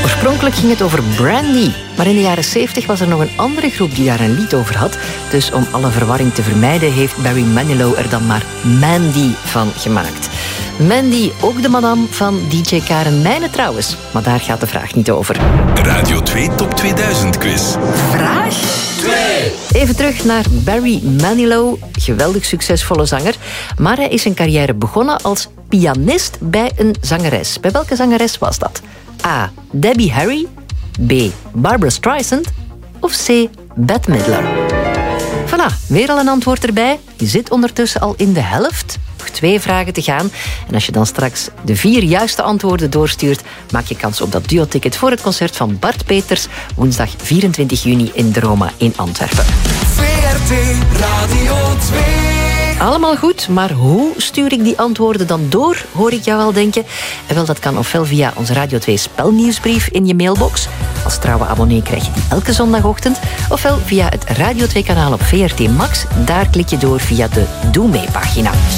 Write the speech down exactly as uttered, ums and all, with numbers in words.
Oorspronkelijk ging het over Brandy, maar in de jaren zeventig was er nog een andere groep die daar een lied over had. Dus om alle verwarring te vermijden heeft Barry Manilow er dan maar Mandy van gemaakt. Mandy, ook de madame van D J Karen Mijnen trouwens. Maar daar gaat de vraag niet over. Radio twee Top tweeduizend quiz. Vraag twee. Even terug naar Barry Manilow. Geweldig succesvolle zanger. Maar hij is zijn carrière begonnen als pianist bij een zangeres. Bij welke zangeres was dat? A. Debbie Harry. B. Barbra Streisand. Of C. Bette Midler. Voilà, weer al een antwoord erbij. Je zit ondertussen al in de helft. Nog twee vragen te gaan. En als je dan straks de vier juiste antwoorden doorstuurt, maak je kans op dat duo-ticket voor het concert van Bart Peters woensdag vierentwintig juni in de Roma in Antwerpen. V R T Radio twee. Allemaal goed, maar hoe stuur ik die antwoorden dan door, hoor ik jou wel denken. En wel, dat kan ofwel via onze Radio twee spelnieuwsbrief in je mailbox. Als trouwe abonnee krijg je die elke zondagochtend. Ofwel via het Radio twee kanaal op V R T Max. Daar klik je door via de Doe Mee pagina.